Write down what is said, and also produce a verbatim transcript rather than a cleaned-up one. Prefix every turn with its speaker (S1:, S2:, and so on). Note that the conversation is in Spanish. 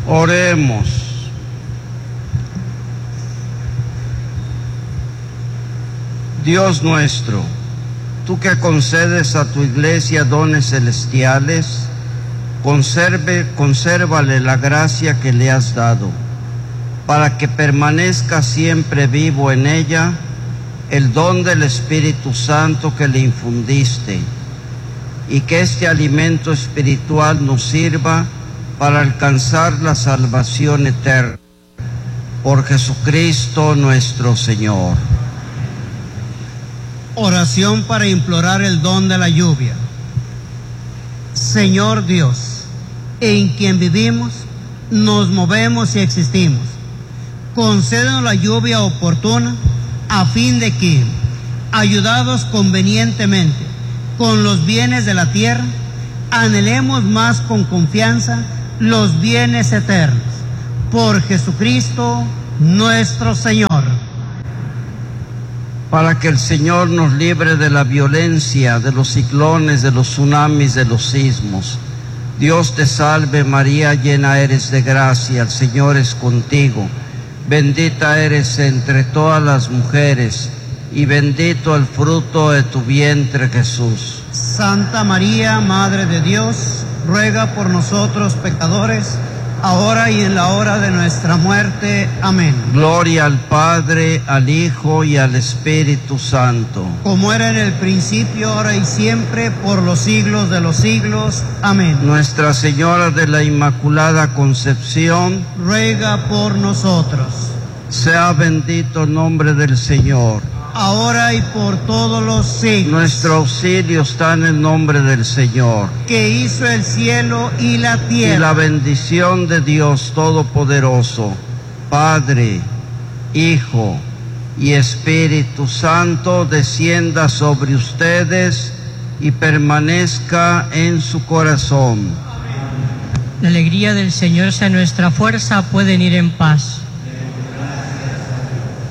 S1: Oremos. Dios nuestro, tú que concedes a tu iglesia dones celestiales, conserve, consérvale la gracia que le has dado, para que permanezca siempre vivo en ella el don del Espíritu Santo que le infundiste, y que este alimento espiritual nos sirva para alcanzar la salvación eterna. Por Jesucristo nuestro Señor.
S2: Oración para implorar el don de la lluvia. Señor Dios, en quien vivimos, nos movemos y existimos, concédenos la lluvia oportuna, a fin de que, ayudados convenientemente con los bienes de la tierra, anhelemos más con confianza los bienes eternos. Por Jesucristo nuestro Señor.
S1: Para que el Señor nos libre de la violencia, de los ciclones, de los tsunamis, de los sismos. Dios te salve María, llena eres de gracia, el Señor es contigo. Bendita eres entre todas las mujeres, y bendito el fruto de tu vientre, Jesús.
S2: Santa María, Madre de Dios, ruega por nosotros pecadores, ahora y en la hora de nuestra muerte. Amén.
S1: Gloria al Padre, al Hijo y al Espíritu Santo.
S2: Como era en el principio, ahora y siempre, por los siglos de los siglos. Amén.
S1: Nuestra Señora de la Inmaculada Concepción,
S2: ruega por nosotros.
S1: Sea bendito el nombre del Señor,
S2: ahora y por todos los siglos.
S1: Nuestro auxilio está en el nombre del Señor,
S2: que hizo el cielo y la tierra.
S1: Y la bendición de Dios Todopoderoso, Padre, Hijo y Espíritu Santo, descienda sobre ustedes y permanezca en su corazón.
S3: La alegría del Señor sea nuestra fuerza, pueden ir en paz.